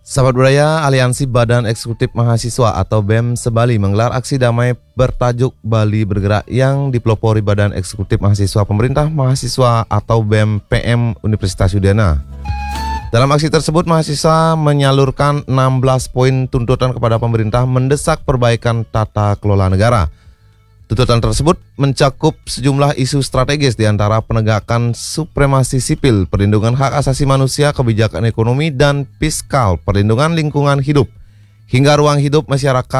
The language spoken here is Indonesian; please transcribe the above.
Sahabat budaya, Aliansi Badan Eksekutif Mahasiswa atau BEM Sebali menggelar aksi damai bertajuk Bali Bergerak yang dipelopori Badan Eksekutif Mahasiswa Pemerintah Mahasiswa atau BEM PM Universitas Udayana. Dalam aksi tersebut, mahasiswa menyalurkan 16 poin tuntutan kepada pemerintah mendesak perbaikan tata kelola negara. Tuntutan tersebut mencakup sejumlah isu strategis di antara penegakan supremasi sipil, perlindungan hak asasi manusia, kebijakan ekonomi dan fiskal, perlindungan lingkungan hidup, hingga ruang hidup masyarakat